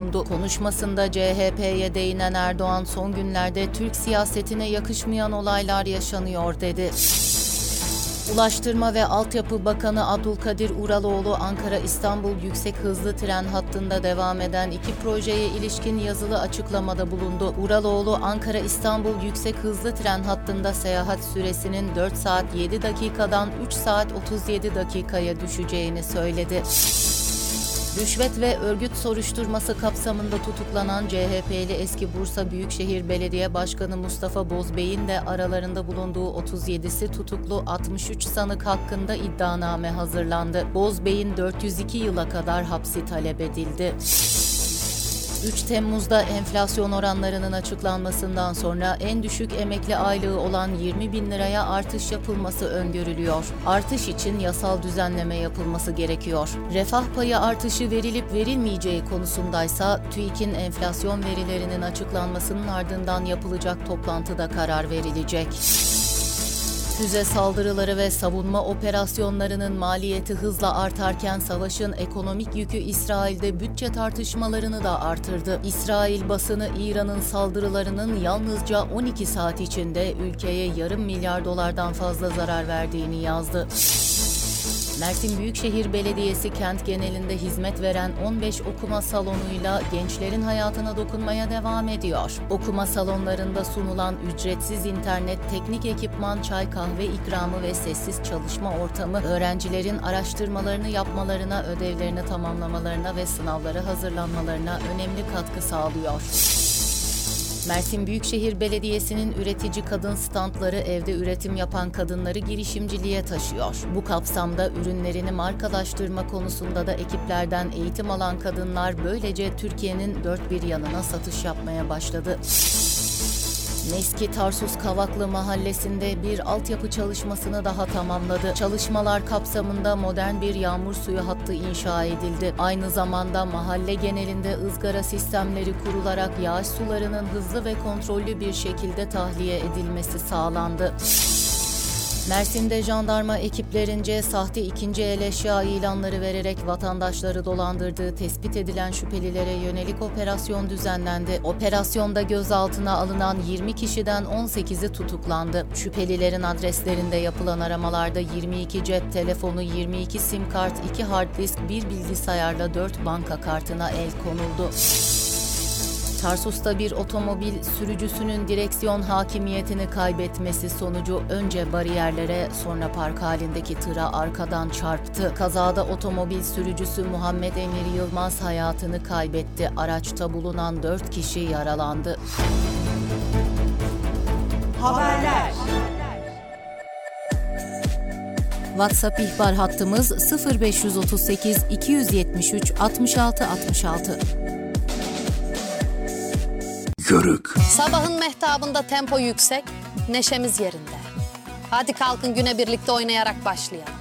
bulundu. Konuşmasında CHP'ye değinen Erdoğan, son günlerde Türk siyasetine yakışmayan olaylar yaşanıyor dedi. Ulaştırma ve Altyapı Bakanı Abdülkadir Uraloğlu, Ankara-İstanbul yüksek hızlı tren hattında devam eden 2 projeye ilişkin yazılı açıklamada bulundu. Uraloğlu, Ankara-İstanbul yüksek hızlı tren hattında seyahat süresinin 4 saat 7 dakikadan 3 saat 37 dakikaya düşeceğini söyledi. Rüşvet ve örgüt soruşturması kapsamında tutuklanan CHP'li eski Bursa Büyükşehir Belediye Başkanı Mustafa Bozbey'in de aralarında bulunduğu 37'si tutuklu 63 sanık hakkında iddianame hazırlandı. Bozbey'in 402 yıla kadar hapsi talep edildi. 3 Temmuz'da enflasyon oranlarının açıklanmasından sonra en düşük emekli aylığı olan 20.000 liraya artış yapılması öngörülüyor. Artış için yasal düzenleme yapılması gerekiyor. Refah payı artışı verilip verilmeyeceği konusundaysa TÜİK'in enflasyon verilerinin açıklanmasının ardından yapılacak toplantıda karar verilecek. Füze saldırıları ve savunma operasyonlarının maliyeti hızla artarken savaşın ekonomik yükü İsrail'de bütçe tartışmalarını da artırdı. İsrail basını İran'ın saldırılarının yalnızca 12 saat içinde ülkeye yarım milyar dolardan fazla zarar verdiğini yazdı. Mersin Büyükşehir Belediyesi kent genelinde hizmet veren 15 okuma salonuyla gençlerin hayatına dokunmaya devam ediyor. Okuma salonlarında sunulan ücretsiz internet, teknik ekipman, çay kahve ikramı ve sessiz çalışma ortamı öğrencilerin araştırmalarını yapmalarına, ödevlerini tamamlamalarına ve sınavlara hazırlanmalarına önemli katkı sağlıyor. Mersin Büyükşehir Belediyesi'nin üretici kadın standları evde üretim yapan kadınları girişimciliğe taşıyor. Bu kapsamda ürünlerini markalaştırma konusunda da ekiplerden eğitim alan kadınlar böylece Türkiye'nin dört bir yanına satış yapmaya başladı. Neski Tarsus Kavaklı Mahallesi'nde bir altyapı çalışmasını daha tamamladı. Çalışmalar kapsamında modern bir yağmur suyu hattı inşa edildi. Aynı zamanda mahalle genelinde ızgara sistemleri kurularak yağış sularının hızlı ve kontrollü bir şekilde tahliye edilmesi sağlandı. Mersin'de jandarma ekiplerince sahte ikinci el eşya ilanları vererek vatandaşları dolandırdığı tespit edilen şüphelilere yönelik operasyon düzenlendi. Operasyonda gözaltına alınan 20 kişiden 18'i tutuklandı. Şüphelilerin adreslerinde yapılan aramalarda 22 cep telefonu, 22 sim kart, 2 hard disk, 1 bilgisayarla 4 banka kartına el konuldu. Tarsus'ta bir otomobil sürücüsünün direksiyon hakimiyetini kaybetmesi sonucu önce bariyerlere sonra park halindeki tıra arkadan çarptı. Kazada otomobil sürücüsü Muhammed Emir Yılmaz hayatını kaybetti. Araçta bulunan 4 kişi yaralandı. Haberler. WhatsApp ihbar hattımız 0538 273 66 66. Yörük. Sabahın mehtabında tempo yüksek, neşemiz yerinde. Hadi kalkın güne birlikte oynayarak başlayalım.